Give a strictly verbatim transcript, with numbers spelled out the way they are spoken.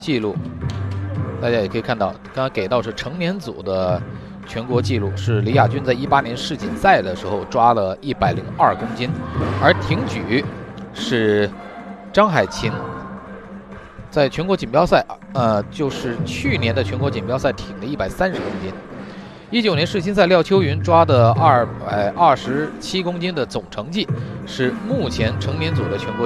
记录，大家也可以看到，刚刚给到是成年组的全国纪录，是李亚军在一八年世锦赛的时候抓了一百零二公斤，而挺举是张海琴在全国锦标赛，呃，就是去年的全国锦标赛挺了一百三十公斤。一九年世青赛廖秋云抓的二百二十七公斤的总成绩是目前成年组的全国。